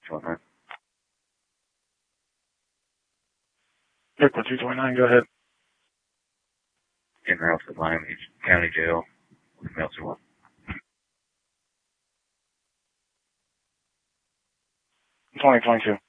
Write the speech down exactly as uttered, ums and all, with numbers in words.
twenty-nine. Liquid two twenty-nine, go ahead. En route to Miami County Jail with Meltzer one. twenty twenty-two.